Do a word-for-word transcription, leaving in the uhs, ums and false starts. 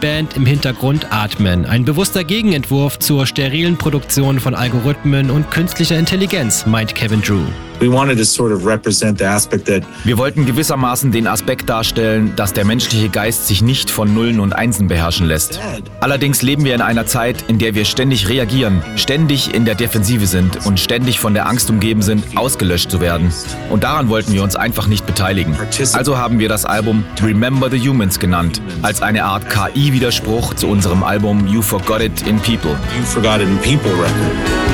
Band im Hintergrund atmen. Ein bewusster Gegenentwurf zur sterilen Produktion von Algorithmen und künstlicher Intelligenz, meint Kevin Drew. We wanted to sort of represent the aspect that Wir wollten gewissermaßen den Aspekt darstellen, dass der menschliche Geist sich nicht von Nullen und Einsen beherrschen lässt. Allerdings leben wir in einer Zeit, in der wir ständig reagieren, ständig in der Defensive sind und ständig von der Angst umgeben sind, ausgelöscht zu werden. Und daran wollten wir uns einfach nicht beteiligen. Also haben wir das Album Remember the Humans genannt, als eine Art K I-Widerspruch zu unserem Album You Forgot It in People. You Forgot It in People record.